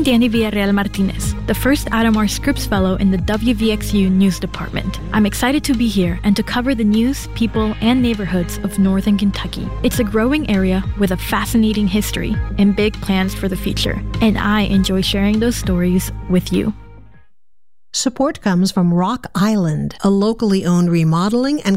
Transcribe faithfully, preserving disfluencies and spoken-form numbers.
Danny Villarreal Martinez, the first Adamar Scripps Fellow in the W V X U News Department. I'm excited to be here and to cover the news, people, and neighborhoods of Northern Kentucky. It's a growing area with a fascinating history and big plans for the future, and I enjoy sharing those stories with you. Support comes from Rock Island, a locally owned remodeling and